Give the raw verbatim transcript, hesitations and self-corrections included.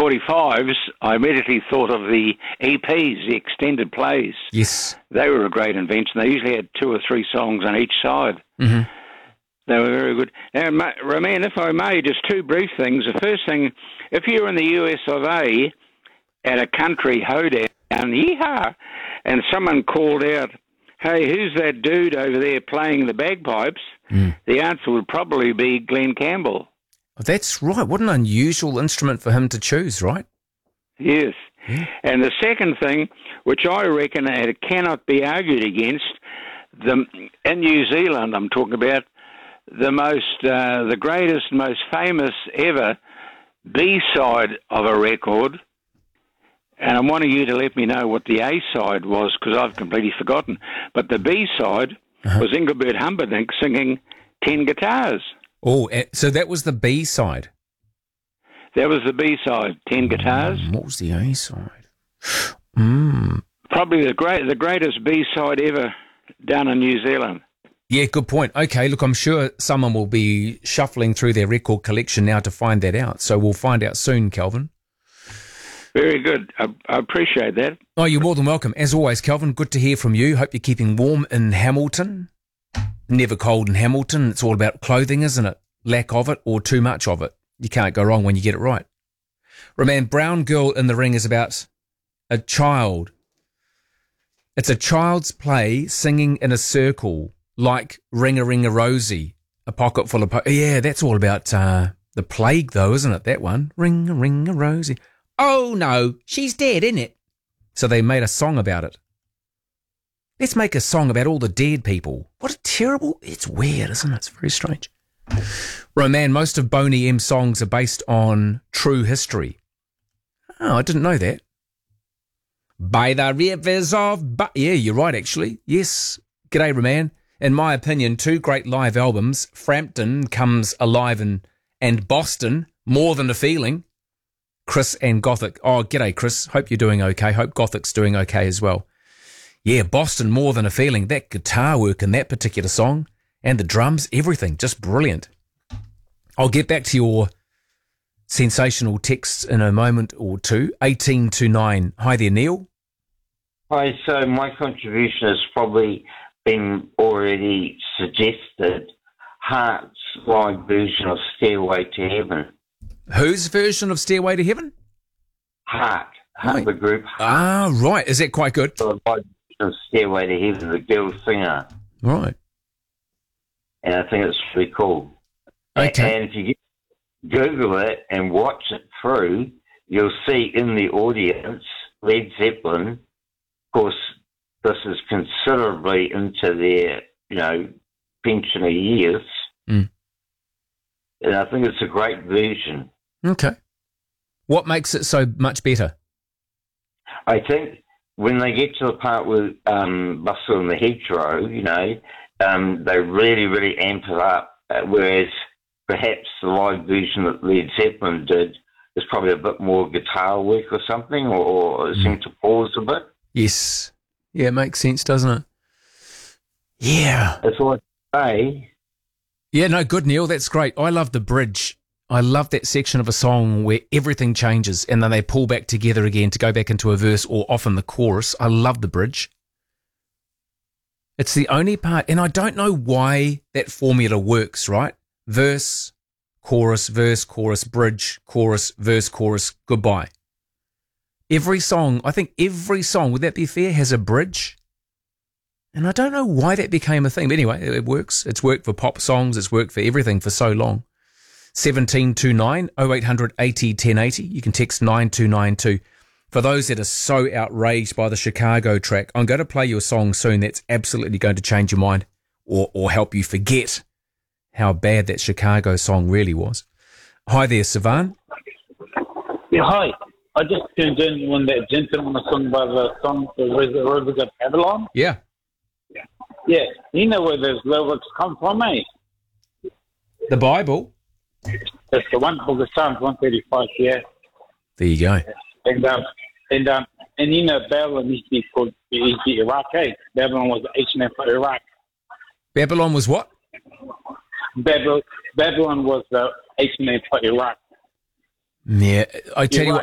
forty-fives, I immediately thought of the E Ps, the extended plays. Yes. They were a great invention. They usually had two or three songs on each side. Mm-hmm. They were very good. Now, Roman, if I may, just two brief things. The first thing, if you're in the U S of A at a country hoedown, yeehaw, and someone called out, hey, who's that dude over there playing the bagpipes? Mm. The answer would probably be Glenn Campbell. That's right. What an unusual instrument for him to choose, right? Yes. Yeah. And the second thing, which I reckon it cannot be argued against, the, in New Zealand I'm talking about, the most, uh, the greatest, most famous ever B-side of a record, and I'm wanting you to let me know what the A-side was, because I've completely forgotten. But the B-side uh-huh. was Engelbert Humperdinck singing Ten Guitars. Oh, so that was the B-side? That was the B-side, Ten Guitars. Mm, what was the A-side? Mm. Probably the great, the greatest B-side ever done in New Zealand. Yeah, good point. Okay, look, I'm sure someone will be shuffling through their record collection now to find that out. So we'll find out soon, Kelvin. Very good. I, I appreciate that. Oh, you're more than welcome. As always, Kelvin, good to hear from you. Hope you're keeping warm in Hamilton. Never cold in Hamilton. It's all about clothing, isn't it? Lack of it or too much of it. You can't go wrong when you get it right. Roman, Brown Girl in the Ring is about a child. It's a child's play singing in a circle like Ring-a-Ring-a-Rosie, a pocket full of... Po- yeah, that's all about uh, the plague, though, isn't it, that one? Ring-a-ring-a-rosie. Oh, no, she's dead, isn't it? So they made a song about it. Let's make a song about all the dead people. What a terrible... It's weird, isn't it? It's very strange. Roman, most of Boney M's songs are based on true history. Oh, I didn't know that. By the rivers of... Bu- yeah, you're right, actually. Yes. G'day, Roman. In my opinion, two great live albums, Frampton Comes Alive and, and Boston, More Than a Feeling, Chris and Gothic. Oh, g'day, Chris. Hope you're doing okay. Hope Gothic's doing okay as well. Yeah, Boston, More Than a Feeling. That guitar work in that particular song and the drums, everything, just brilliant. I'll get back to your sensational texts in a moment or two. eighteen to nine. Hi there, Neil. Hi, so my contribution has probably been already suggested. Heart's live version of Stairway to Heaven. Whose version of Stairway to Heaven? Heart. Heart, right. The group. Ah, right. Is that quite good? The live version of Stairway to Heaven, the girl singer. Right. And I think it's pretty cool. Okay. And if you Google it and watch it through, you'll see in the audience Led Zeppelin. Of course, this is considerably into their, you know, pensioner years. Mm. And I think it's a great version. Okay. What makes it so much better? I think when they get to the part with um, Bustle and the Hedgerow, you know, um, they really, really amp it up, uh, whereas perhaps the live version that Led Zeppelin did is probably a bit more guitar work or something, or, or it seemed to pause a bit. Yes. Yeah, it makes sense, doesn't it? Yeah. That's all I say. Yeah, no, good, Neil. That's great. I love the bridge. I love that section of a song where everything changes and then they pull back together again to go back into a verse or often the chorus. I love the bridge. It's the only part, and I don't know why that formula works, right? Verse, chorus, verse, chorus, bridge, chorus, verse, chorus, goodbye. Every song, I think every song, would that be fair, has a bridge? And I don't know why that became a thing, but anyway, it works. It's worked for pop songs, it's worked for everything for so long. seventeen two nine, oh eight hundred eighty ten eighty. You can text nine two nine two. For those that are so outraged by the Chicago track, I'm going to play you a song soon that's absolutely going to change your mind or, or help you forget how bad that Chicago song really was. Hi there, Sivan. Yeah, hi. I just tuned in when that gentleman was sung by the song, The Rivers of Babylon. Yeah. Yeah. You know where those lyrics come from, eh? The Bible? That's the one, Book of Psalms one thirty-five, yeah. There you go. And, um, and, um, and you know, Babylon used to be called used to be Iraq, eh? Babylon was the H name for Iraq. Babylon was what? Babylon, Babylon was the H name for Iraq. Yeah, I tell you what.